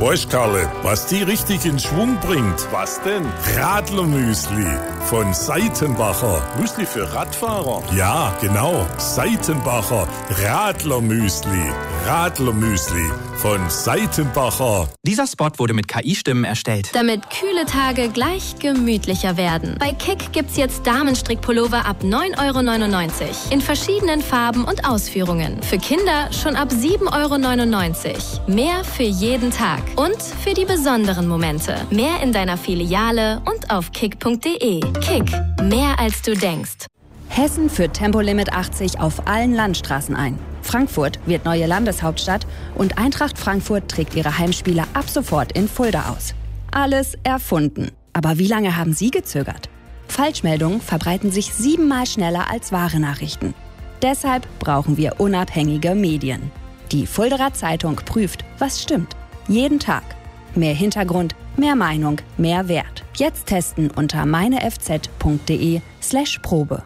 Weißt Karle, was die richtig in Schwung bringt? Was denn? Radlermüsli von Seitenbacher. Müsli für Radfahrer? Ja, genau. Seitenbacher Radlermüsli. Radlermüsli von Seitenbacher. Dieser Spot wurde mit KI-Stimmen erstellt. Damit kühle Tage gleich gemütlicher werden. Bei Kick gibt's jetzt Damenstrickpullover ab 9,99 € in verschiedenen Farben und Ausführungen. Für Kinder schon ab 7,99 €. Mehr für jeden Tag und für die besonderen Momente. Mehr in deiner Filiale und auf kick.de. Kick, mehr als du denkst. Hessen führt Tempolimit 80 auf allen Landstraßen ein. Frankfurt wird neue Landeshauptstadt und Eintracht Frankfurt trägt ihre Heimspiele ab sofort in Fulda aus. Alles erfunden. Aber wie lange haben Sie gezögert? Falschmeldungen verbreiten sich 7-mal schneller als wahre Nachrichten. Deshalb brauchen wir unabhängige Medien. Die Fuldaer Zeitung prüft, was stimmt. Jeden Tag. Mehr Hintergrund, mehr Meinung, mehr Wert. Jetzt testen unter meinefz.de/Probe.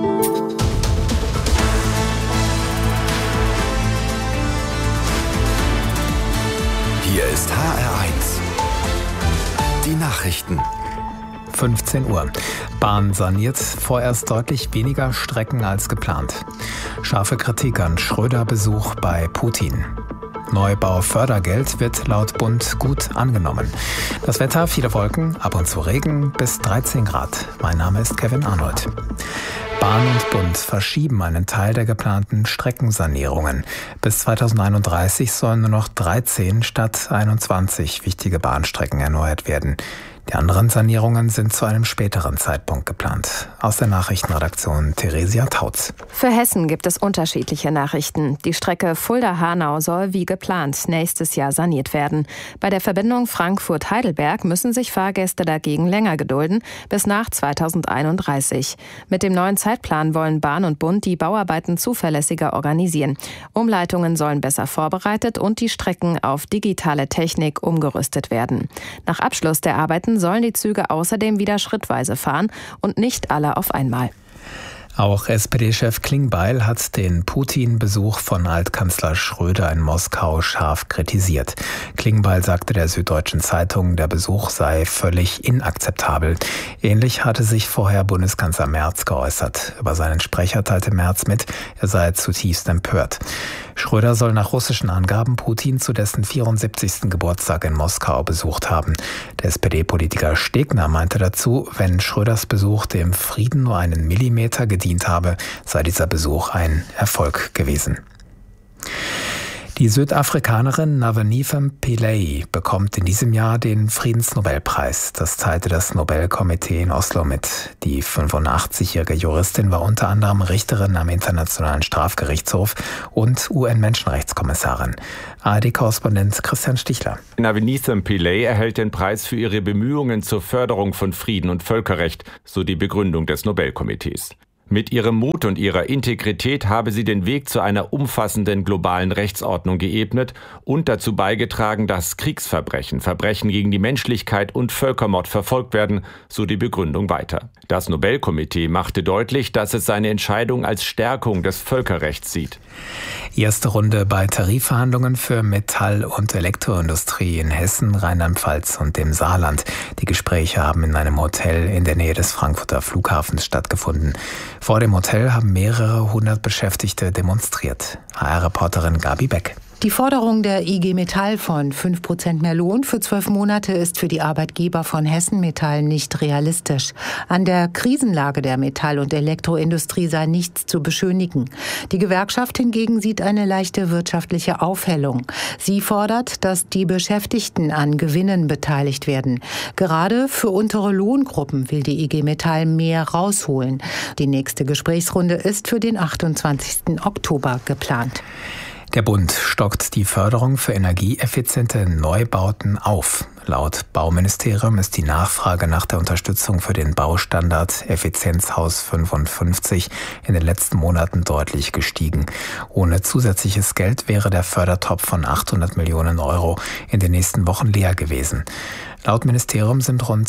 Hier ist HR1. Die Nachrichten. 15 Uhr. Bahn saniert vorerst deutlich weniger Strecken als geplant. Scharfe Kritik an Schröder-Besuch bei Putin. Neubaufördergeld wird laut Bund gut angenommen. Das Wetter, viele Wolken, ab und zu Regen, bis 13 Grad. Mein Name ist Kevin Arnold. Bahn und Bund verschieben einen Teil der geplanten Streckensanierungen. Bis 2031 sollen nur noch 13 statt 21 wichtige Bahnstrecken erneuert werden. Die anderen Sanierungen sind zu einem späteren Zeitpunkt geplant. Aus der Nachrichtenredaktion Theresia Tautz. Für Hessen gibt es unterschiedliche Nachrichten. Die Strecke Fulda-Hanau soll wie geplant nächstes Jahr saniert werden. Bei der Verbindung Frankfurt-Heidelberg müssen sich Fahrgäste dagegen länger gedulden, bis nach 2031. Mit dem neuen Zeitplan wollen Bahn und Bund die Bauarbeiten zuverlässiger organisieren. Umleitungen sollen besser vorbereitet und die Strecken auf digitale Technik umgerüstet werden. Nach Abschluss der Arbeiten sollen die Züge außerdem wieder schrittweise fahren und nicht alle auf einmal. Auch SPD-Chef Klingbeil hat den Putin-Besuch von Altkanzler Schröder in Moskau scharf kritisiert. Klingbeil sagte der Süddeutschen Zeitung, der Besuch sei völlig inakzeptabel. Ähnlich hatte sich vorher Bundeskanzler Merz geäußert. Über seinen Sprecher teilte Merz mit, er sei zutiefst empört. Schröder soll nach russischen Angaben Putin zu dessen 74. Geburtstag in Moskau besucht haben. Der SPD-Politiker Stegner meinte dazu, wenn Schröders Besuch dem Frieden nur einen Millimeter gedient habe, sei dieser Besuch ein Erfolg gewesen. Die Südafrikanerin Navanitha Pillay bekommt in diesem Jahr den Friedensnobelpreis. Das teilte das Nobelkomitee in Oslo mit. Die 85-jährige Juristin war unter anderem Richterin am Internationalen Strafgerichtshof und UN-Menschenrechtskommissarin. ARD-Korrespondent Christian Stichler. Navanitha Pillay erhält den Preis für ihre Bemühungen zur Förderung von Frieden und Völkerrecht, so die Begründung des Nobelkomitees. Mit ihrem Mut und ihrer Integrität habe sie den Weg zu einer umfassenden globalen Rechtsordnung geebnet und dazu beigetragen, dass Kriegsverbrechen, Verbrechen gegen die Menschlichkeit und Völkermord verfolgt werden, so die Begründung weiter. Das Nobelkomitee machte deutlich, dass es seine Entscheidung als Stärkung des Völkerrechts sieht. Erste Runde bei Tarifverhandlungen für Metall- und Elektroindustrie in Hessen, Rheinland-Pfalz und dem Saarland. Die Gespräche haben in einem Hotel in der Nähe des Frankfurter Flughafens stattgefunden. Vor dem Hotel haben mehrere hundert Beschäftigte demonstriert. HR-Reporterin Gabi Beck. Die Forderung der IG Metall von 5% mehr Lohn für 12 Monate ist für die Arbeitgeber von Hessen Metall nicht realistisch. An der Krisenlage der Metall- und Elektroindustrie sei nichts zu beschönigen. Die Gewerkschaft hingegen sieht eine leichte wirtschaftliche Aufhellung. Sie fordert, dass die Beschäftigten an Gewinnen beteiligt werden. Gerade für untere Lohngruppen will die IG Metall mehr rausholen. Die nächste Gesprächsrunde ist für den 28. Oktober geplant. Der Bund stockt die Förderung für energieeffiziente Neubauten auf. Laut Bauministerium ist die Nachfrage nach der Unterstützung für den Baustandard Effizienzhaus 55 in den letzten Monaten deutlich gestiegen. Ohne zusätzliches Geld wäre der Fördertopf von 800 Millionen Euro in den nächsten Wochen leer gewesen. Laut Ministerium sind rund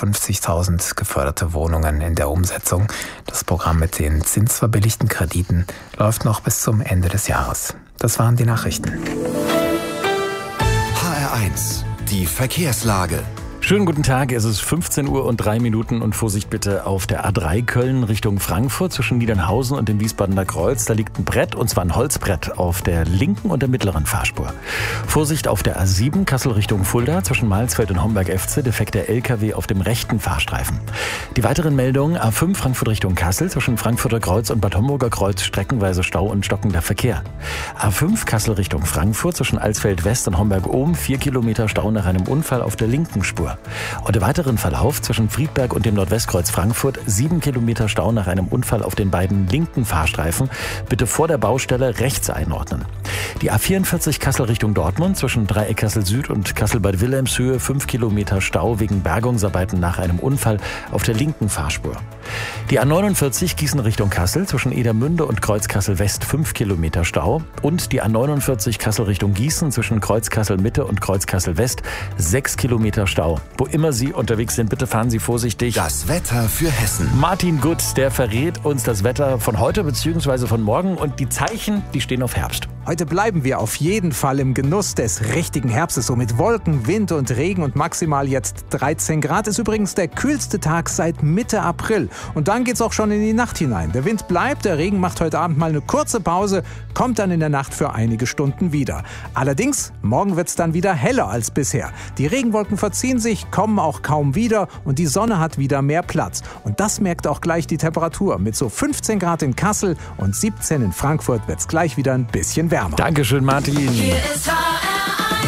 52.000 geförderte Wohnungen in der Umsetzung. Das Programm mit den zinsverbilligten Krediten läuft noch bis zum Ende des Jahres. Das waren die Nachrichten. HR1, die Verkehrslage. Schönen guten Tag, es ist 15 Uhr und 3 Minuten und Vorsicht bitte auf der A3 Köln Richtung Frankfurt zwischen Niedernhausen und dem Wiesbadener Kreuz. Da liegt ein Brett, und zwar ein Holzbrett, auf der linken und der mittleren Fahrspur. Vorsicht auf der A7 Kassel Richtung Fulda zwischen Mahlsfeld und Homberg-Efze, defekter LKW auf dem rechten Fahrstreifen. Die weiteren Meldungen: A5 Frankfurt Richtung Kassel zwischen Frankfurter Kreuz und Bad Homburger Kreuz streckenweise Stau und stockender Verkehr. A5 Kassel Richtung Frankfurt zwischen Alsfeld West und Homberg-Ohm 4 Kilometer Stau nach einem Unfall auf der linken Spur. Und im weiteren Verlauf zwischen Friedberg und dem Nordwestkreuz Frankfurt 7 Kilometer Stau nach einem Unfall auf den beiden linken Fahrstreifen. Bitte vor der Baustelle rechts einordnen. Die A44 Kassel Richtung Dortmund zwischen Dreieck Kassel Süd und Kassel-Bad Wilhelmshöhe 5 Kilometer Stau wegen Bergungsarbeiten nach einem Unfall auf der linken Fahrspur. Die A49 Gießen Richtung Kassel zwischen Edermünde und Kreuz Kassel West 5 Kilometer Stau. Und die A49 Kassel Richtung Gießen zwischen Kreuz Kassel Mitte und Kreuz Kassel West 6 Kilometer Stau. Wo immer Sie unterwegs sind, bitte fahren Sie vorsichtig. Das Wetter für Hessen. Martin Gutt, der verrät uns das Wetter von heute bzw. von morgen, und die Zeichen, die stehen auf Herbst. Heute bleiben wir auf jeden Fall im Genuss des richtigen Herbstes, so mit Wolken, Wind und Regen und maximal jetzt 13 Grad. Ist übrigens der kühlste Tag seit Mitte April. Und dann geht's auch schon in die Nacht hinein. Der Wind bleibt, der Regen macht heute Abend mal eine kurze Pause, kommt dann in der Nacht für einige Stunden wieder. Allerdings, morgen wird's dann wieder heller als bisher. Die Regenwolken verziehen sich, kommen auch kaum wieder und die Sonne hat wieder mehr Platz. Und das merkt auch gleich die Temperatur. Mit so 15 Grad in Kassel und 17 in Frankfurt wird's gleich wieder ein bisschen wärmer. Dankeschön, Martin. Hier ist HR1.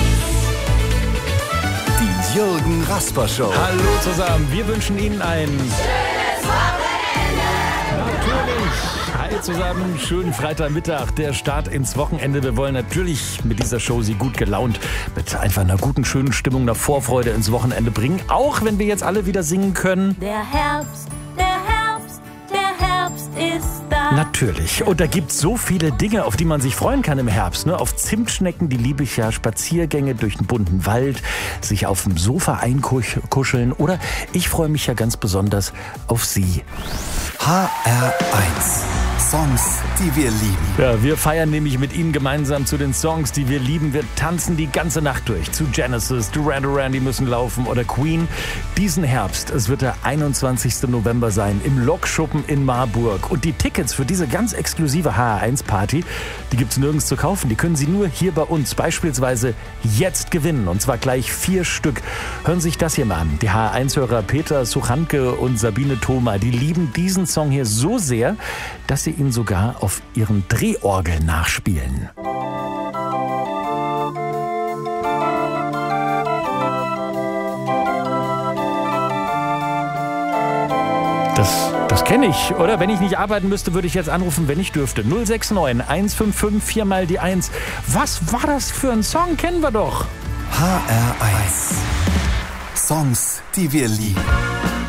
Die Jürgen Rasper Show. Hallo zusammen, wir wünschen Ihnen ein schönes Wochenende. Natürlich. Hi zusammen, schönen Freitagmittag, der Start ins Wochenende. Wir wollen natürlich mit dieser Show Sie gut gelaunt, mit einfach einer guten, schönen Stimmung, einer Vorfreude ins Wochenende bringen. Auch wenn wir jetzt alle wieder singen können. Der Herbst ist da. Natürlich. Und da gibt es so viele Dinge, auf die man sich freuen kann im Herbst. Ne? Auf Zimtschnecken, die liebe ich ja, Spaziergänge durch den bunten Wald, sich auf dem Sofa einkuscheln, oder ich freue mich ja ganz besonders auf Sie. HR1. Songs, die wir lieben. Ja, wir feiern nämlich mit Ihnen gemeinsam zu den Songs, die wir lieben. Wir tanzen die ganze Nacht durch. Zu Genesis, Duran Duran, die müssen laufen, oder Queen. Diesen Herbst, es wird der 21. November sein, im Lokschuppen in Marburg. Und die Tickets für diese ganz exklusive HR1-Party, die gibt's nirgends zu kaufen. Die können Sie nur hier bei uns beispielsweise jetzt gewinnen. Und zwar gleich 4 Stück. Hören Sie sich das hier mal an. Die HR1-Hörer Peter Suchanke und Sabine Thoma, die lieben diesen Song hier so sehr, dass sie ihn sogar auf ihren Drehorgeln nachspielen. Das kenne ich, oder? Wenn ich nicht arbeiten müsste, würde ich jetzt anrufen, wenn ich dürfte. 069 155 4 mal die 1. Was war das für ein Song? Kennen wir doch. HR1. Songs, die wir lieben.